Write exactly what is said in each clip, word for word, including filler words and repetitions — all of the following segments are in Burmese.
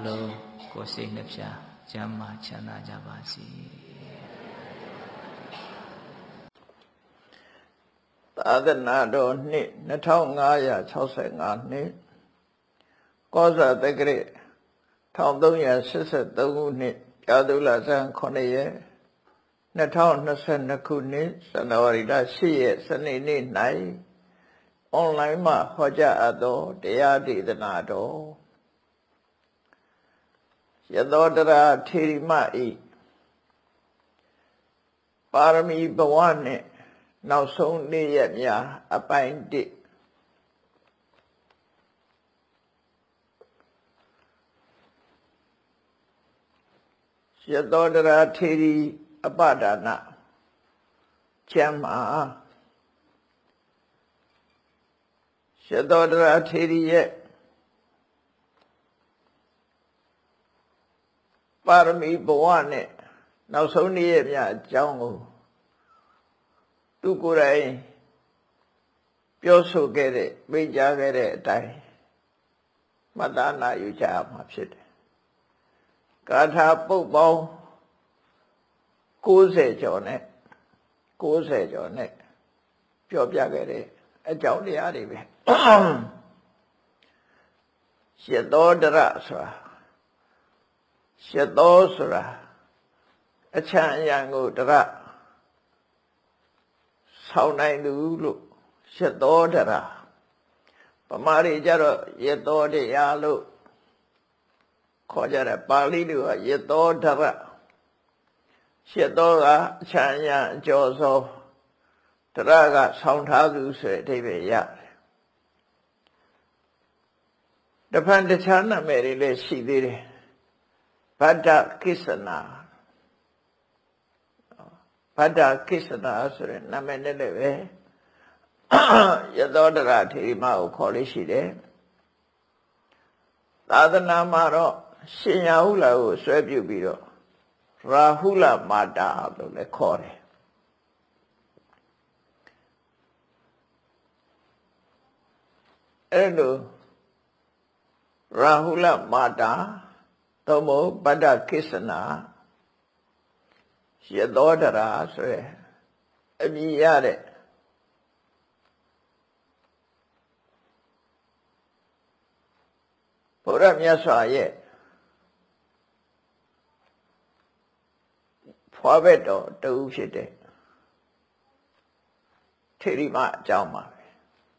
လုံးကိုယ်စိတ်နှပြကျမ်းမာချမ်းသာကြပါစေသာသနာတော်နှစ်နှစ်ထောင်ငါးရာ၆ဆယ်ငါနှစ်ကောဇာတက္ကရာတစ်ထောင်သုံးရာရှစ်ဆယ်သုံးခုနှစ်ပြာသူလဆန်းခုနှစ်ရက်နှစ်ထောင်နှစ်ဆယ်နှစ်ခုနှစ်ဇန်နဝါရီလ၈ရက်စနေနေ့၌အွန်လိုင်းမှာဟောကြားအပ်သောတရားဒေသနာတော်ယသောတရာထေရီမဤပါရမီဘဝနှင့်နောက်ဆုံးနေ့ရက်များအပိုင်းတစ်ယသောတရာထေရီအပဒါနကျမ်းမှာယသောတရာထေရီရဲ့ပါရမီဘဝနဲ့နောက်ဆုံးနေ့ရက်များအကြောင်းကိုသူကိုယ်တိုင်ပြောဆိုခဲ့တဲ့မိန့်ကြားခဲ့တဲ့အတိုင်းမှတ်သားနာယူကြရမှာဖြစ်တယ်။ဂါထာပုဒ်ပေါင်းကိုးဆယ်ကျော်နဲ့ကိုးဆယ်ကျော်နဲ့ပြောပြခဲ့တဲ့အကြောင်းတရားတွေပဲ။ရှစ်သောတရဆိုတာရှစ်သောဆိုတာအချမ်းအယံကိုတရဆောင်းနိုင်သူလို့ရှစ်သောတရာပမာရီကြတော့ယသောတရားလို့ခေါ်ကြတယ်ပါဠိလိုကယသောတရရှစ်သောကအချမ်းရအကျော်စောတရကဆောင်းထားသူဆိုတဲ့အဓိပ္ပာယ်ရတယ်တဖန်တခြားနာမည်တွေလည်းရှိသေးတယ်ဗဒ္ဒကိစ္စနာဗဒ္ဒကိစ္စနာဆိုတဲ့နာမည်နဲ့လည်းပဲယသောတရာထေရီမကိုခေါ်လို့ရှိတယ်သာသနာမှာတော့ရှင်ရာဟုလာကိုဆွဲပြုပြီးတော့ရာဟုလမာတာလို့လည်းခေါ်တယ်အဲ့လိုရာဟုလမာတာသို့မဟုတ်ဗဒ္ဒကိစ္စနာယသောတရာဆိုရယ်အမည်ရတဲ့ဘုရားမြတ်စွာရဲ့ဖွာဘက်တော်တူဖြစ်တဲ့ထေရီမအကြောင်းပါပဲ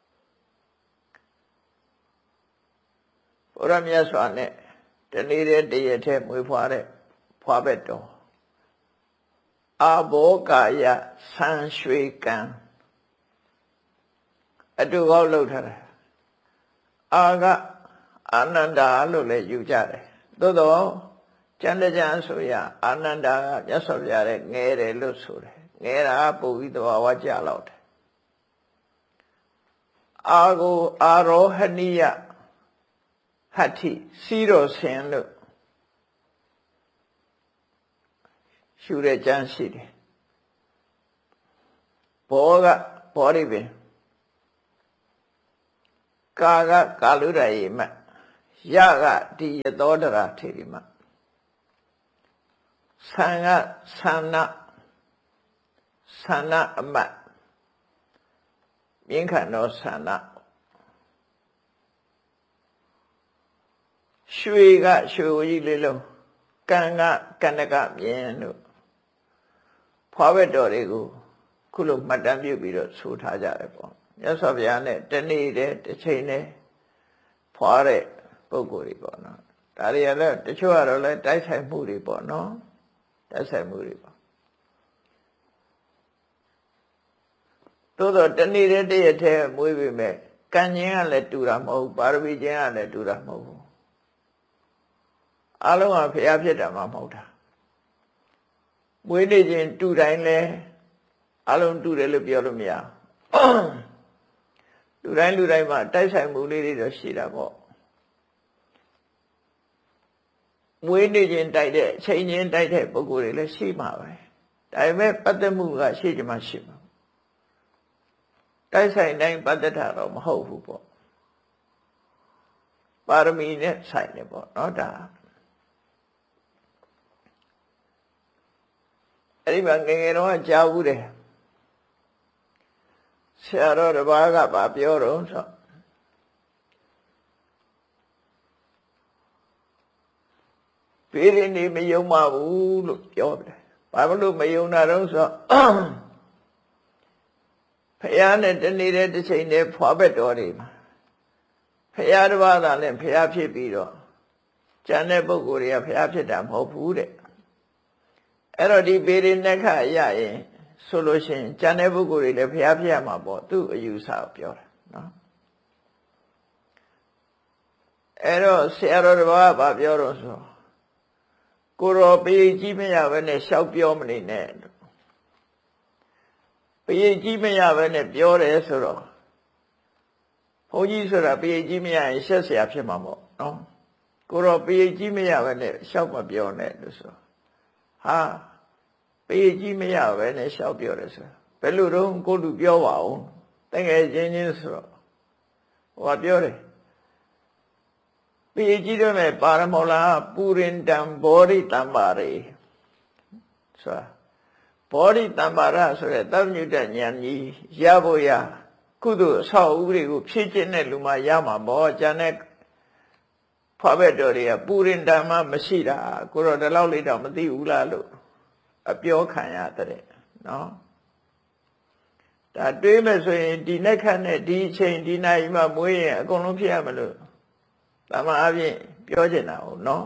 ဘုရားမြတ်စွာနဲ့တနေ့တည်းတရက်တည်းမွေးဖွားတဲ့ဖွာဘက်တော်အာဘောကာယဆံရွှေကံအတူကောက်လုပ်ထားတယ်အာကအာနန္ဒာလို့လည်းယူကြတယ်သို့တော့ကျန်တဲ့ကျန်ဆိုရအာနန္ဒာကမြတ်စွာဘုရားရဲ့ငဲတယ်လို့ဆိုတယ်ငဲတာပုံပြီးသဘာဝကြလောက်တယ်အာကိုအာရောဟနိယဟတ္ထိစီတော်ဆင်လို့ရှုတဲ့ကျမ်းရှိတယ်ဘောကဘောရိပင်ကာကကာလုရယေမယကဒီယသောတရာထေရီမသံဃသန္နသန္နအမတ်မြင်းခန္တော်သန္နရွှေကရွှေကြီးလေးလုံးကံကကန္နကမြင်းတို့ဖွာဘက်တော်တွေကိုခုလိုမှတ်တမ်းပြုပြီးတော့ဆိုထားကြတယ်ပေါ့မြတ်စွာဘုရားနဲ့တနေ့တည်းတစ်ချိန်တည်းဖွာတဲ့ပုဂ္ဂိုလ်တွေပေါ့နော်ဒါတွေကလည်းတချို့ကတော့လည်းတိုက်ဆိုင်မှုတွေပေါ့နော်တိုက်ဆိုင်မှုတွေပေါ့သို့တော့တနေ့တည်းတရက်တည်းမွေးပေမဲ့ကံခြင်းကလည်းတူတာမဟုတ်ပါရမီခြင်းကလည်းတူတာမဟုတ်ဘူးအလုံးကဘုရားဖြစ်တာမှမဟုတ်တာမွေးနေ့ချင်းတူတိုင်းလဲအလုံးတူတယ်လို့ပြောလို့မရလူတိုင်းလူတိုင်းမှာတိုက်ဆိုင်မှုလေးတွေတော့ရှိတာပေါ့မွေးနေ့ချင်းတိုက်တဲ့အချိန်ချင်းတိုက်တဲ့ပုဂ္ဂိုလ်တွေလည်းရှိမှာပဲဒါပေမဲ့ပတ်သက်မှုကရှိကြမှာရှိမှာတိုက်ဆိုင်တိုင်းပတ်သက်တာတော့မဟုတ်ဘူးပေါ့ပါရမီနဲ့ဆိုင်တယ်ပေါ့နော်ဒါအဲ့ဒီမှာငယ်ငယ်တော့ကြားဘူးတယ်ဆရာတော်တစ်ပါးကဗာပြောတော့ဆိုပေရင်နေမယုံပါဘူးလို့ပြောတယ်ဘာလို့မယုံတာတော့ဆိုဖယားနဲ့တနေတဲ့တစ်ချိန်နဲ့ဖွာဘက်တော်တွေမှာဖယားတစ်ပါးသာနဲ့ဖယားဖြစ်ပြီးတော့ကျန်တဲ့ပုဂ္ဂိုလ်တွေကဖယားဖြစ်တာမဟုတ်ဘူးတဲ့အဲ့တော့ဒီပေရင်နဲ့ခရရင်ဆိုလို့ရှိရင်ကျန်တဲ့ပုဂ္ဂိုလ်တွေလည်းဖယားဖြစ်ရမှာပေါ့သူ့အယူဆကိုပြောတာနော်အဲ့တော့ဆရာတော်တစ်ပါးကပြောတော့ဆိုကိုရောပေကြီးမရဘဲနဲ့ရှောက်ပြောမနေနဲ့ပေကြီးမရဘဲနဲ့ပြောတယ်ဆိုတော့ဘုန်းကြီးဆိုတာပေကြီးမရရင်ရှက်เสียဖြစ်မှာပေါ့နော်ကိုရောပေကြီးမရဘဲနဲ့ရှောက်မပြောနဲ့လို့ဆိုဟာပေကြီးမရဘဲနဲ့ရှောက်ပြောတယ်ဆိုဘယ်လိုတော့ကိုလူပြောပါဦးတကယ်ချင်းချင်းဆိုတော့ဟောပြောတယ်ပေကြီးတော့မဲ့ပါရမောလာပူရင်တံဘောဓိတံပါရေဆိုတာဘောဓိတံပါရဆိုတဲ့သဗ္ဗညုတဉာဏ်ကြီးရဖို့ရကုသိုလ်အဆောက်အဦတွေကိုဖြည့်ကျင့်တဲ့လူမှရမှာပေါ့ကျန်တဲ့ဖွာဘက်တော်တွေကပူရင်တံမှမရှိတာကိုတော့ဒီလောက်လေးတော့မသိဘူးလားလို့အပြောခံရတဲ့နော်ဒါတွေးမယ်ဆိုရင်ဒီနေ့ခန့်နဲ့ဒီအချိန်ဒီနိုင်မှမွေးရင်အကုန်လုံးဖြစ်ရမလို့တမန်အပြင်ပြောချင်တာဟုတ်နော်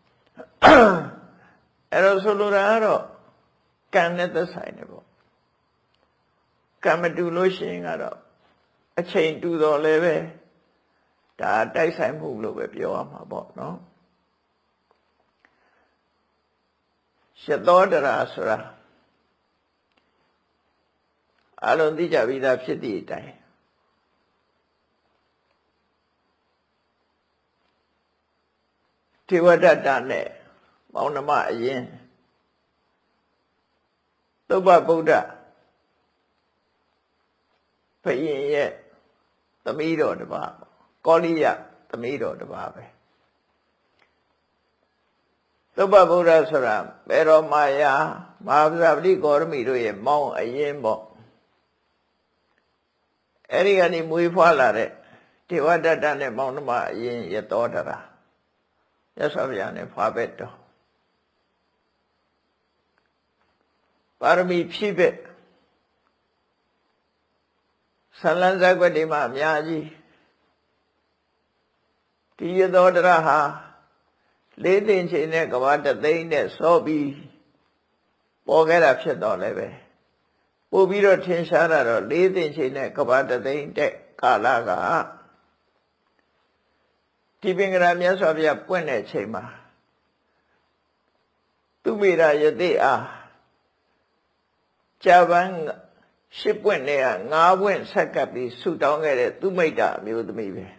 အဲ့တော့ဆိုလိုတာကတော့ကံနဲ့သက်ဆိုင်တယ်ပေါ့ကံမတူလို့ရှိရင်ကတော့အချိန်တူတော်လည်းပဲဒါတိုက်ဆိုင်မှုလို့ပဲပြောရမှာပေါ့နော်ရှတောတရာဆိုတာအလုံးသိကြပြီးသားဖြစ်သည့်အတိုင်းထေဝဒတ္တနဲ့မောင်နှမအရင်သုဘဗုဒ္ဓဘုရင်ရဲ့သမီးတော်တစ်ပါးကောလိယသမီးတော်တစ်ပါးပဲသုဘဗုဒ္ဓဆိုတာဘေရောမာယာမဟာဗုဒ္ဓပတိကောရမီတို့ရဲ့မောင်အရင်ပေါ့အဲ့ဒီကနေမွေးဖွားလာတဲ့ထေဝဒတ္တနဲ့မောင်နှမအရင်ရတောတရာရသော်ဗျာနဲ့ဖွာဘက်တော်ပါရမီဖြည့်ဘက်ဆလန်းဇက်ွက်ဒီမှာအများကြီးဒီရသောတရဟာလေးသိင်ချိန်နဲ့ကဘာတသိန်းနဲ့စောပြီးပေါ်ခဲ့တာဖြစ်တော့လည်းပဲပို့ပြီးတော့ထင်ရှားတာတော့လေးသိင်ချိန်နဲ့ကဘာတသိန်းတဲ့ကာလကဒီပင်ကရာမြတ်စွာဘုရားပွင့်တဲ့ချိန်မှာသူမိရာယတိအားဂျပန်ရှစ်ပွင့်နဲ့ငါးပွင့်ဆက်ကပ်ပြီးဆူတောင်းခဲ့တဲ့သူမိတ်တာအမျိုးသမီးပဲ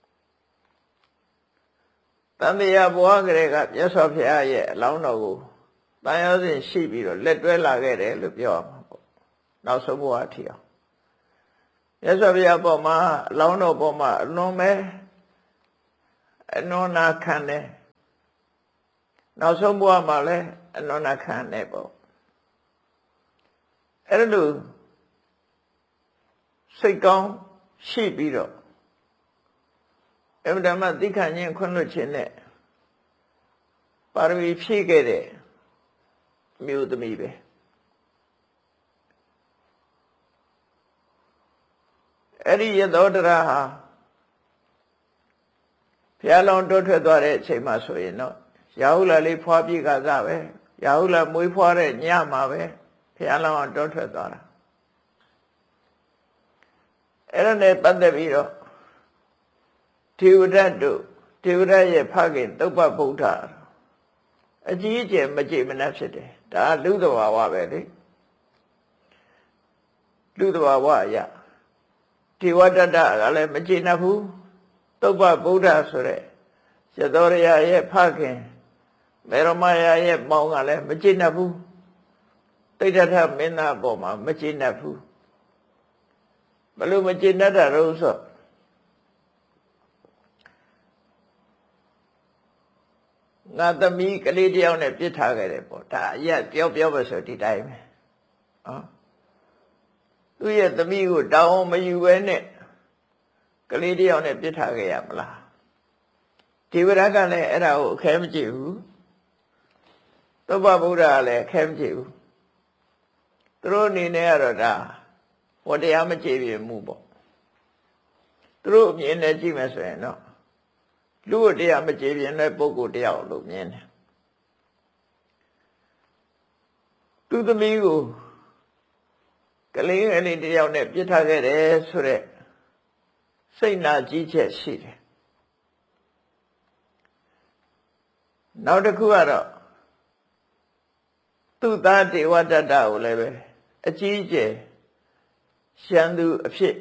တန်တရားဘဝကလေးကမြတ်စွာဘုရားရဲ့အလောင်းတော်ကိုတန်ရောစဉ်ရှိပြီးတော့လက်တွဲလာခဲ့တယ်လို့ပြောရမှာပေါ့နောက်ဆုံးဘဝအထိအောင်မြတ်စွာဘုရားပေါ်မှာအလောင်းတော်ပေါ်မှာအလွန်ပဲအနုနာခံတယ်နောက်ဆုံးဘဝမှာလည်းအနုနာခံတယ်ပေါ့အဲ့လိုစိတ်ကောင်းရှိပြီးတော့အမှန်တမ်းသိခံခြင်းခွင့်လွှတ်ခြင်းနဲ့ပါရမီဖြည့်ခဲ့တဲ့မြို့သမီးပဲအဲ့ဒီရသောတရဟာဘုရားလောင်းတိုးထွက်သွားတဲ့အချိန်မှဆိုရင်တော့ရာဟုလလေးဖွာပြည့်ကစားပဲရာဟုလမွေးဖွားတဲ့ညမှာပဲဘုရားလောင်းတိုးထွက်သွားတာအဲ့ဒါနဲ့ပတ်သက်ပြီးတော့ထေဝဒတ်တို့ထေဝဒတ်ရဲ့ဖခင်သုဘဗုဒ္ဓအကြီးအကျယ်မကြည်မနှက်ဖြစ်တယ်ဒါလူသဘာဝပဲလေလူသဘာဝအရာထေဝဒတ္တကလည်းမကြည်နှက်ဘူးသုဘဗုဒ္ဓဆိုတဲ့ရသောရရဲ့ဖခင်မေရမယာရဲ့မောင်ကလည်းမကြည်နှက်ဘူးတိဋ္ဌထမင်းသားပေါ်မှာမကြည်နှက်ဘူးဘလို့မကြည်နှက်တာလို့ဆို ငငါသမီးကလေးတယောက်နဲ့ပြစ်ထားခဲ့တယ်ပေါ့ဒါအရက်ပြောပြောပဲဆိုဒီတိုင်းပဲနော်သူ့ရဲ့သမီးကိုတောင်းမယူပဲနဲ့ကလေးတယောက်နဲ့ပြစ်ထားခဲ့ရမလားဒီဝရကလည်းအဲ့ဒါကိုအခဲမကြည့်ဘူးသုဘဗုဒ္ဓကလည်းအခဲမကြည့်ဘူးသူတို့အနေနဲ့ကတော့ဒါဟောတရားမကြည့်ပြမှုပေါ့သူတို့အမြင်နဲ့ကြည့်မယ်ဆိုရင်တော့လူ့တရားမကြည်ပြင်းတဲ့ပုဂ္ဂိုလ်တယောက်လို့မြင်တယ်သူသမီးကိုကလေးငယ်လေးတယောက်နဲ့ပြစ်ထားခဲ့တယ်ဆိုတဲ့စိတ်နာကြီးချက်ရှိတယ်နောက်တစ်ခုကတော့သူ့သားဒေဝတ္တကိုလည်းပဲအကြီးအကျယ်ရှမ်းသူအဖြစ်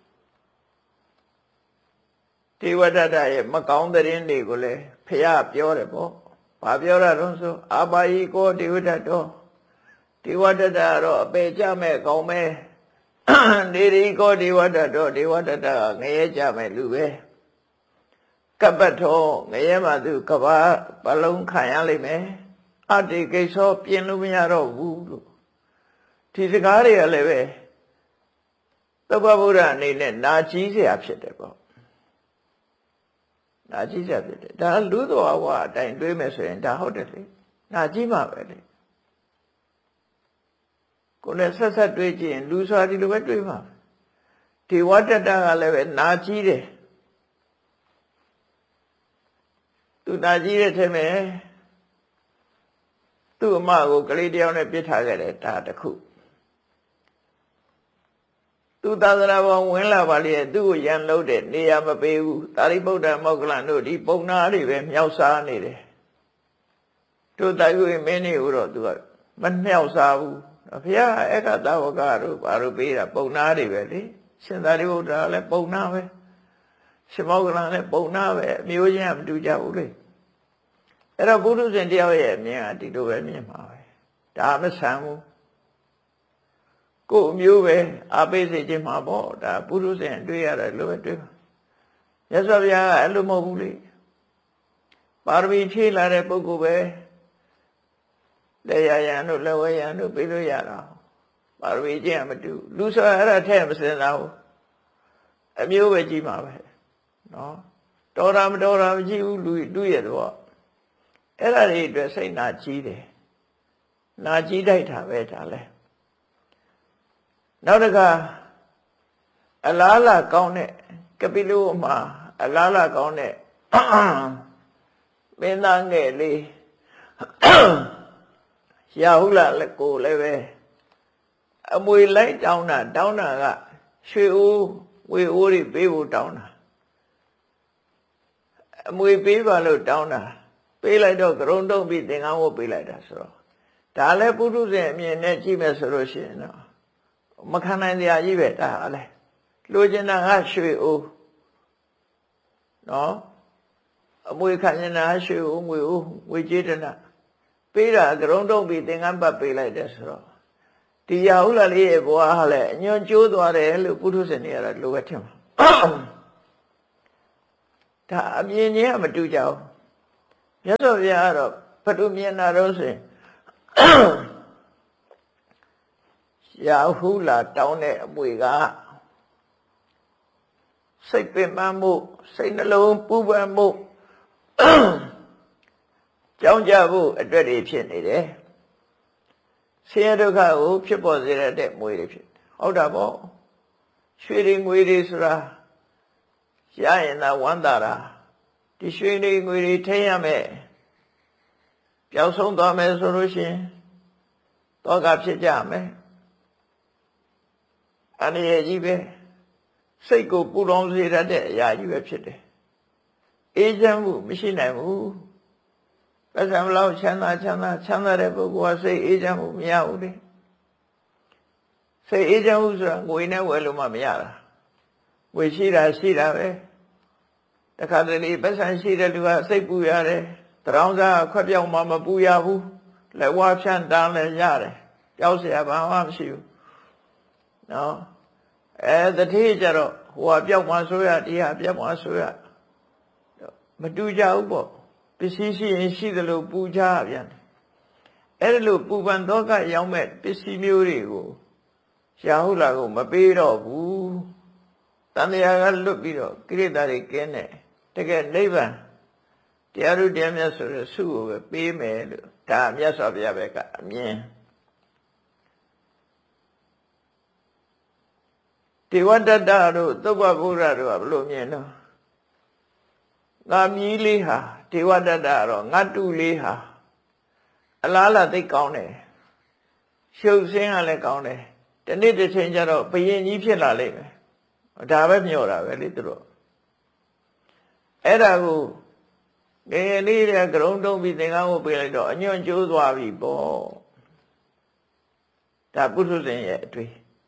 ဒေဝတ္တရဲ့မကောင်းတဲ့ရင်တွေကိုလည်းဖျားပြောတယ်ပေါ့ဘာပြောတာတော့ဆိုအာဘာယီကိုဒေဝတ္တတော်ဒေဝတ္တတော့အပေကြမဲ့ကောင်းမဲ့နေရီကိုဒေဝတ္တတော်ဒေဝတ္တကငရဲကြမဲ့လူပဲကပ္ပထောငရဲမှာသူကဘာဘလုံးခံရလိမ့်မယ်အတ္တိကိစ္စောပြင်လို့မရတော့ဘူးလို့ဒီစကားတွေကလည်းပဲသုဘဗုဒ္ဓအနေနဲ့နာကြီးเสียဖြစ်တယ်ပေါ့နာကြီးကြဖြစ်တယ်ဒါလူတော်ဝါအတိုင်းတွေးမယ်ဆိုရင်ဒါဟုတ်တယ်လေနာကြီးမှာပဲလေကိုယ်နဲ့ဆက်ဆက်တွေးကြည့်ရင်လူဆိုတာဒီလိုပဲတွေးမှာဒီဝတ္တတကလည်းပဲနာကြီးတယ်သူနာကြီးတဲ့ထဲမှာသူ့အမကိုကလေးတယောက်နဲ့ပြစ်ထားခဲ့တယ်ဒါတခုသူသာသနာပေါ်ဝင်လာပါလေသူ့ကိုရန်လို့တဲ့နေရာမပေးဘူးသာရိပုတ္တမောက္ခလန်တို့ဒီပုံနာတွေပဲမြောက်စားနေတယ်တို့တိုင်ဝိမင်းနေဦးတော့သူကမမြောက်စားဘူးဘုရားအေကသဝကတို့ဘာလို့ပေးတာပုံနာတွေပဲလေရှင်သာရိပုတ္တရာလည်းပုံနာပဲရှင်မောက္ခလန်လည်းပုံနာပဲအမျိုးချင်းမတူကြဘူးလေအဲ့တော့ဘုရုရှင်တယောက်ရဲ့အမြင်ကဒီလိုပဲမြင်ပါပဲဒါမဆန်ဘူးကိုအမျိုးပဲအားပေးစေခြင်းမှာပေါ့ဒါပုရုษင်တွေ့ရတယ်လို့ပဲတွေ့ပါမြတ်စွာဘုရားကအဲ့လိုမဟုတ်ဘူးလေပါရမီဖြည့်လာတဲ့ပုဂ္ဂိုလ်ပဲလက်ရရန်တို့လက်ဝဲရန်တို့ပြီးလို့ရတာပါရမီကျင့်မတူလူဆိုအဲ့ဒါထဲမစင်သားဘူးအမျိုးပဲကြည့်မှာပဲနော်တော်တာမတော်တာမကြည့်ဘူးလူတူရဲ့တော့အဲ့ဒါတွေအတွက်စိတ်နာကြီးတယ်နာကြီးတိုက်တာပဲဒါလဲနောက်တကအလားလာကောင်းတဲ့ကပိလုမှာအလားလာကောင်းတဲ့မင်းသားငယ်လေးရာဟုလလည်းကိုလည်းပဲအမွေလိုက်တောင်းတာတောင်းတာကရွှေအိုးဝေအိုးတွေပေးဖို့တောင်းတာအမွေပေးပါလို့တောင်းတာပေးလိုက်တော့ကရုံတုံးပြီးသင်္ကန်းဝတ်ပေးလိုက်တာဆိုတော့ဒါလည်းပုထုဇဉ်အမြင်နဲ့ကြည့်မယ်ဆိုလို့ရှိရင်တော့မခံနိုင်စရာကြီးပဲဒါဟာလေလိုချင်တာကရွှေအိုးနော်အမွေခံနေတာရွှေအိုးငွေအိုးငွေကြေးတနာပေးတာကရုံတုံးပြီးသင်္ကန်းပတ်ပေးလိုက်တယ်ဆိုတော့ဒီရာဟုလလေးရဲ့ဘဝဟာလေအညွန်ကျိုးသွားတယ်လို့ပုထုဇဉ်တွေကတော့လိုပဲထင်ပါဒါအမြင်ချင်းကမတူကြဘူးမြတ်စွာဘုရားကတော့ဘယ်လိုမြင်တာတော့ဆိုရင်ရာဟုလတောင်းတဲ့အမွေကစိတ်ပင်ပန်းမှုစိတ်နှလုံးပူပန်မှုကြောင်းကြဖို့အတွက်တွေဖြစ်နေတယ်ဆင်းရဲဒုက္ခကိုဖြစ်ပေါ်စေတဲ့အမွေတွေဖြစ်ဟုတ်တာပေါ့ရွှေတွေငွေတွေဆိုတာရရင်သာဝမ်းသာတာဒီရွှေတွေငွေတွေထိရမယ်ပျောက်ဆုံးသွားမယ်ဆိုလို့ရှိရင်တောကဖြစ်ကြမယ်အနေရကြီးပဲစိတ်ကိုပူလောင်စေတတ်တဲ့အရာကြီးပဲဖြစ်တယ်အေးချမ်းမှုမရှိနိုင်ဘူးပတ်စံမလောက်ချမ်းသာချမ်းသာချမ်းသာတဲ့ပုဂ္ဂိုလ်ကစိတ်အေးချမ်းမှုမရဘူးလေစိတ်အေးချမ်းမှုဆိုတာငွေနဲ့ဝယ်လို့မှမရတာငွေရှိတာရှိတာပဲတခါတလေပတ်စံရှိတဲ့လူကစိတ်ပူရတယ်တရောင်းစားခွက်ပြောင်းမှမပူရဘူးလက်ဝါးဖြန့်တန်းလည်းရတယ်ကြောက်เสียဘာမှမရှိဘူးနော်အဲတတိကျတော့ဟိုကပြောက်မှဆိုရဒီဟာပြောက်မှဆိုရမတူကြဘူးပေါ့ပစ္စည်းရှိရင်ရှိသလိုပူကြပြန်တယ်အဲ့လိုပူပန်သောကရောက်မဲ့ပစ္စည်းမျိုးတွေကိုရာဟုလာကိုမပေးတော့ဘူးတန်တရားကလွတ်ပြီးတော့ကိရိတာတွေကင်းတယ်တကယ်နိဗ္ဗာန်တရားတို့တရားမြတ်ဆိုတဲ့ဆုကိုပဲပေးမယ်လို့ဒါမြတ်စွာဘုရားပဲကအမြင်ဒေဝတတ္တတို့သုဘဗုဒ္ဓတို့ကဘယ်လိုမြင်တော့ငါမြည်လေးဟာဒေဝတတ္တတော့ငါတူလေးဟာအလားလားသိကောင်းတယ်ရှုပ်စင်းကလည်းကောင်းတယ်တနေ့တစ်ချိန်ကျတော့ဘယင်ကြီးဖြစ်လာလိမ့်မယ်ဒါပဲမျှော်တာပဲလေသူတို့အဲ့ဒါကိုငယ်ငယ်လေးတည်းကရုံတုံးပြီးသင်္ကန်းကိုပေးလိုက်တော့အညွန့်ကျိုးသွားပြီပေါ့ဒါပုထုဇဉ်ရဲ့အတွေ့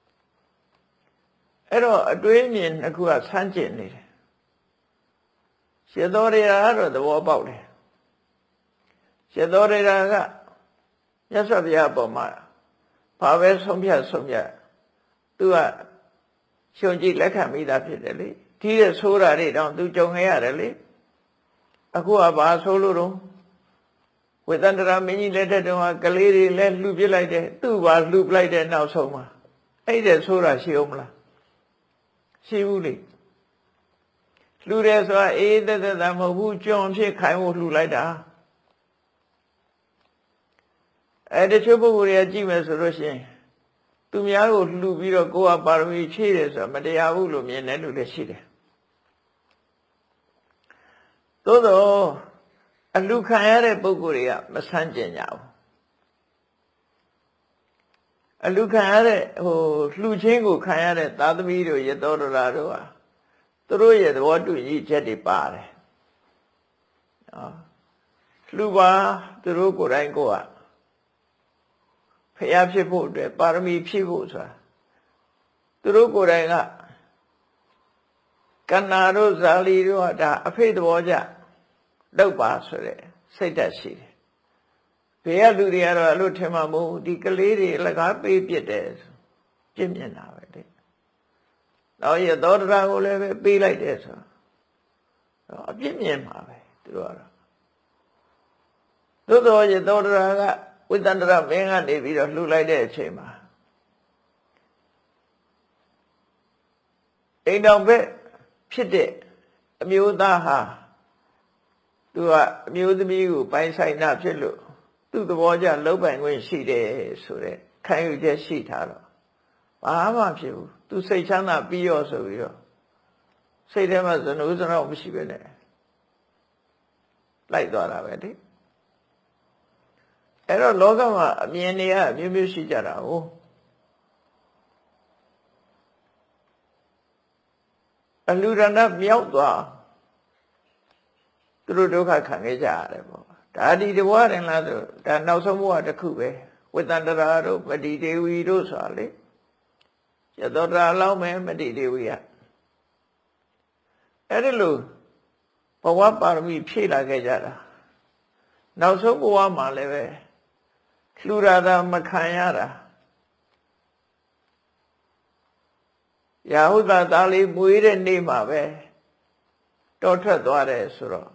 အဲ့တော့အတွေ့အမြင်တစ်ခုကဆန်းကျင်နေတယ်ရှင်းတော်ရရာကတော့သဘောပေါက်တယ်ရှင်းတော်ရရာကမြတ်စွာဘုရားပေါ်မှာဘာပဲဆုံးဖြတ်ဆုံးဖြတ်သူကရှုံကြည့်လက်ခံမိတာဖြစ်တယ်လေဒီတဲ့ဆိုးတာတွေတောင်သူကြုံခဲ့ရတယ်လေအခုကဘာဆိုးလို့တော့ဝေသန္တရာမင်းကြီးလက်ထက်တုန်းကကလေးတွေလက်လှူပစ်လိုက်တယ်သူ့ဘာလှူပလိုက်တဲ့နောက်ဆုံးမှာအဲ့တဲ့ဆိုးတာရှိအောင်မလားရှိဘူးလေလှူတယ်ဆိုတာအေးသက်သက်သာမဟုတ်ဘူးကြုံဖြစ်ခိုင်းဖို့လှူလိုက်တာအဲ့တချို့ပုဂ္ဂိုလ်တွေကကြည့်မယ်ဆိုလို့ရှိရင်သူများကိုလှူပြီးတော့ကိုယ်ကပါရမီဖြည့်တယ်ဆိုတာမတရားဘူးလို့မြင်တယ်လို့လည်းရှိတယ်သို့တော့အလှခံရတဲ့ပုဂ္ဂိုလ်တွေကမဆန်းကျင်ကြဘူးအလှခံရတဲ့ဟိုလှူချင်းကိုခံရတဲ့သာသမီတို့ရသောဒရာတို့ဟာသူတို့ရဲ့သဘောတူညီချက်တွေပါတယ်နော်လှူပါသူတို့ကိုယ်တိုင်ကိုယ်ကဖျားဖြစ်ဖို့အတွက်ပါရမီဖြည့်ဖို့ဆိုတာသူတို့ကိုယ်တိုင်ကကန္နာတို့ဇာလီတို့ကဒါအဖိတ်သဘောကြလောက်ပါဆိုတဲ့စိတ်ဓာတ်ရှိတယ်။ဘေးကလူတွေကတော့အဲ့လိုထင်မှာမဟုတ်ဒီကလေးတွေလကားပေးပြစ်တယ်ပြစ်မြင်တာပဲလေ။နောက်ရသောတရာကိုလည်းပဲပေးလိုက်တယ်ဆိုတော့အပြစ်မြင်မှာပဲသူတို့ကတော့သို့တော်ရသောတရာကဝိတ္တန္တရမင်းကနေပြီးတော့လှူလိုက်တဲ့အချိန်မှာအိမ်တော်ဘက်ဖြစ်တဲ့အမျိုးသားဟာသူကအမျိုးသမီးကိုပိုင်ဆိုင်တာဖြစ်လို့သူ့သဘောကျလုံးပိုင်ခွင့်ရှိတယ်ဆိုတဲ့ခံယူချက်ရှိထားတော့ဘာမှဖြစ်ဘူးသူစိတ်ချမ်းသာပြီးရောဆိုပြီးတော့စိတ်ထဲမှာဇနုဇနောမရှိပဲနဲ့လိုက်သွားတာပဲလေအဲ့တော့လောကမှာအမြင်တွေကအမျိုးမျိုးရှိကြတာဟုတ်အလူရဏမြောက်သွားသူတို့ဒုက္ခခံခဲ့ကြရတယ်ပေါ့ဒါဒီတဘဝရင်လားဆိုဒါနောက်ဆုံးဘဝတစ်ခုပဲဝိတ္တန္တရာတို့မတိဒေဝီတို့ဆိုတာလေရသောတာလောက်မယ်မတိဒေဝီကအဲ့ဒီလိုဘဝပါရမီဖြည့်လာခဲ့ကြတာနောက်ဆုံးဘဝမှာလည်းပဲလှူရတာမခံရတာရာဟုသာသားလေးမွေးတဲ့နေ့မှာပဲတောထွက်သွားတယ်ဆိုတော့